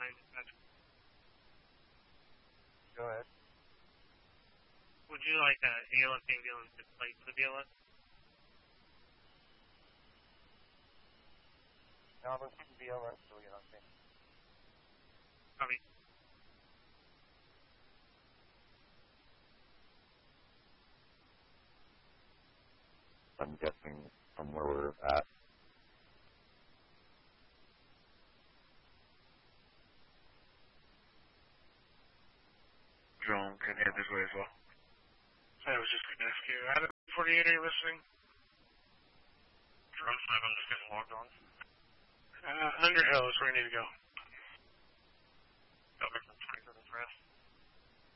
Go ahead. Would you like ALS ambulance to plate for the BLS? No, let's do the BLS so we get on thing. Copy. I'm guessing from where we're at. Drone can head this way as well. I was just going to ask you. Adam 48, are you listening? Drone 5, I'm just getting logged on. Underhill is where you need to go. Got me from 27 Press.